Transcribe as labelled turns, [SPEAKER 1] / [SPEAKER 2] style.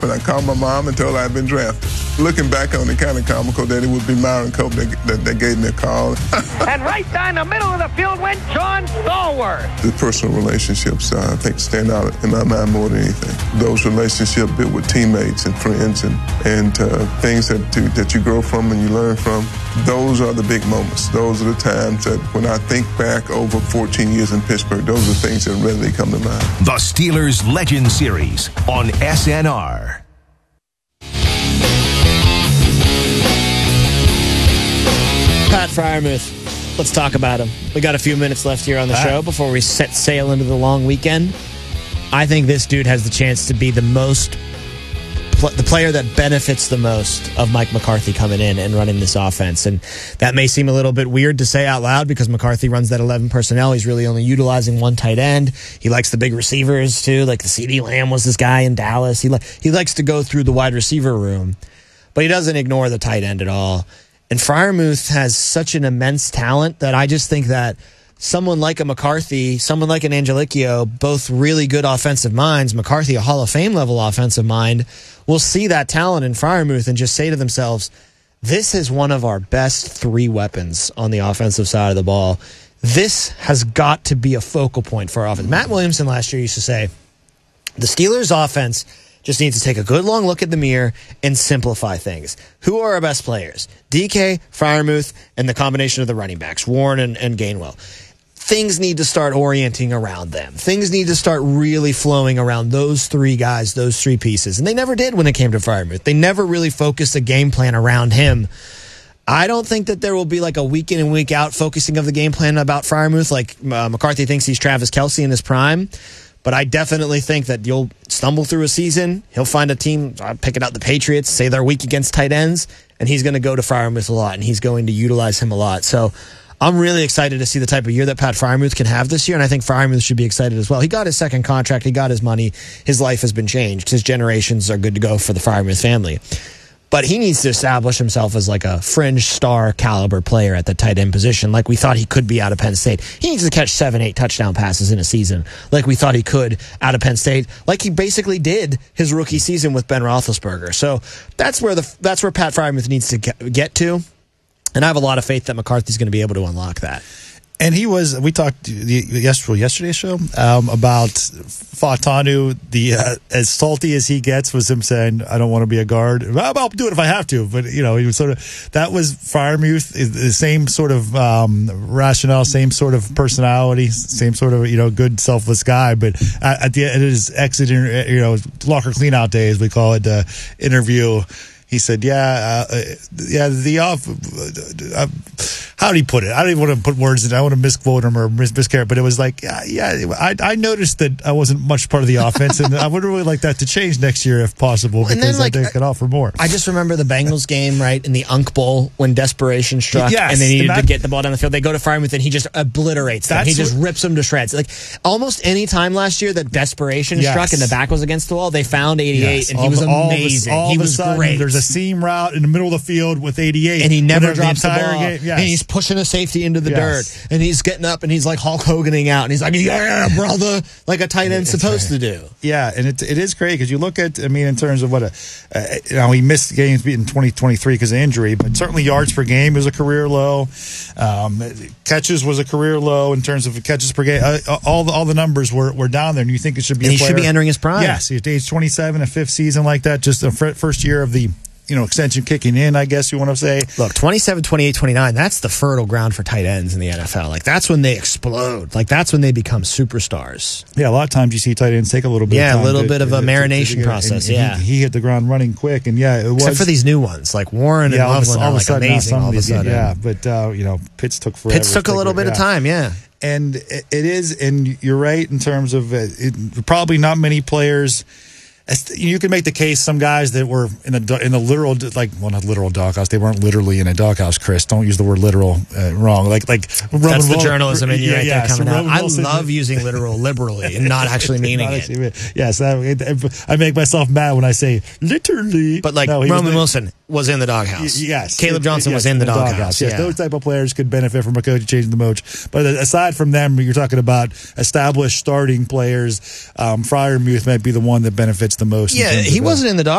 [SPEAKER 1] When I called my mom and told her I'd been drafted. Looking back on it, kind of comical that it would be Myron Cope that gave me a call.
[SPEAKER 2] And right down the middle of the field went John Stallworth.
[SPEAKER 1] The personal relationships, I think, stand out in my mind more than anything. Those relationships built with teammates and friends and things that you grow from and you learn from, those are the big moments. Those are the times that when I think back over 14 years in Pittsburgh, those are things that readily come to mind.
[SPEAKER 3] The Steelers Legend Series on SNR.
[SPEAKER 4] Pat Freiermuth. Let's talk about him. We got a few minutes left here on the show before we set sail into the long weekend. I think this dude has the chance to be the player that benefits the most of Mike McCarthy coming in and running this offense. And that may seem a little bit weird to say out loud because McCarthy runs that 11 personnel. He's really only utilizing one tight end. He likes the big receivers too, like the CeeDee Lamb was this guy in Dallas. He likes to go through the wide receiver room, but he doesn't ignore the tight end at all. And Freiermuth has such an immense talent that I just think that someone like a McCarthy, someone like an Angelicchio, both really good offensive minds, McCarthy, a Hall of Fame level offensive mind, will see that talent in Freiermuth and just say to themselves, this is one of our best three weapons on the offensive side of the ball. This has got to be a focal point for our offense. Matt Williamson last year used to say, the Steelers' offense just needs to take a good long look at the mirror and simplify things. Who are our best players? DK, Freiermuth, and the combination of the running backs, Warren and Gainwell. Things need to start orienting around them. Things need to start really flowing around those three guys, those three pieces. And they never did when it came to Freiermuth. They never really focused a game plan around him. I don't think that there will be like a week in and week out focusing of the game plan about Freiermuth like McCarthy thinks he's Travis Kelce in his prime. But I definitely think that you'll stumble through a season. He'll find a team, picking out the Patriots, say they're weak against tight ends, and he's going to go to Freiermuth a lot, and he's going to utilize him a lot. So I'm really excited to see the type of year that Pat Freiermuth can have this year, and I think Freiermuth should be excited as well. He got his second contract. He got his money. His life has been changed. His generations are good to go for the Freiermuth family. But he needs to establish himself as like a fringe star caliber player at the tight end position, like we thought he could be out of Penn State. He needs to catch 7-8 touchdown passes in a season, like we thought he could out of Penn State, like he basically did his rookie season with Ben Roethlisberger. So that's where Pat Freiermuth needs to get to, and I have a lot of faith that McCarthy's going to be able to unlock that.
[SPEAKER 5] And we talked yesterday's show about Fautanu. As salty as he gets was him saying, I don't want to be a guard. I'll do it if I have to. But, he was that was Freiermuth, the same sort of rationale, same sort of personality, same sort of, good, selfless guy. But at the end of his exit, locker cleanout day, as we call it, interview, he said, how did he put it? I don't even want to put words in it. I want to misquote him or miscarry, but it was like, I noticed that I wasn't much part of the offense, and I would really like that to change next year if possible, because I think I could offer more.
[SPEAKER 4] I just remember the Bengals game, right, in the Unk Bowl when desperation struck and they needed to get the ball down the field. They go to Freiermuth and he just obliterates them. He just rips them to shreds. Like almost any time last year that desperation struck and the back was against the wall, they found 88 and he was amazing. He was great.
[SPEAKER 5] There's a seam route in the middle of the field with 88.
[SPEAKER 4] And he never drops the ball.
[SPEAKER 5] Game. Yes.
[SPEAKER 4] And he's pushing a safety into the dirt. And he's getting up and he's like Hulk Hoganing out. And he's like, yeah, brother, like a tight end's supposed to do.
[SPEAKER 5] Yeah, and it is great because you look at, in terms of what he missed games in 2023 because of injury, but certainly yards per game was a career low. Catches was a career low in terms of catches per game. All the numbers were down there, and you think it should be
[SPEAKER 4] and he should be entering his prime.
[SPEAKER 5] Yes, he's age 27, a fifth season like that, just the first year of the extension kicking in, I guess you want to say.
[SPEAKER 4] Look, 27, 28, 29, that's the fertile ground for tight ends in the NFL. Like, that's when they explode. Like, that's when they become superstars.
[SPEAKER 5] Yeah, a lot of times you see tight ends take a little bit of time.
[SPEAKER 4] Yeah, a little bit of a marination process,
[SPEAKER 5] He hit the ground running quick, and it was.
[SPEAKER 4] Except for these new ones, like Warren and Loveland are like amazing all of a sudden.
[SPEAKER 5] Yeah, but, Pitts took forever.
[SPEAKER 4] Pitts took a little bit of time, yeah.
[SPEAKER 5] And it is, and you're right in terms of probably not many players. You can make the case some guys that were in the literal, not literal doghouse. They weren't literally in a doghouse, Chris. Don't use the word literal wrong. Like
[SPEAKER 4] that's the journalism in you right there coming out. I love using literal liberally and not actually meaning it.
[SPEAKER 5] Yes, I make myself mad when I say literally.
[SPEAKER 4] But Roman Wilson, was in the doghouse.
[SPEAKER 5] Yes.
[SPEAKER 4] Caleb Johnson was in the doghouse.
[SPEAKER 5] Yes, those type of players could benefit from a coach changing the coach. But aside from them, you're talking about established starting players. Freiermuth might be the one that benefits the most.
[SPEAKER 4] Yeah, he wasn't in the doghouse.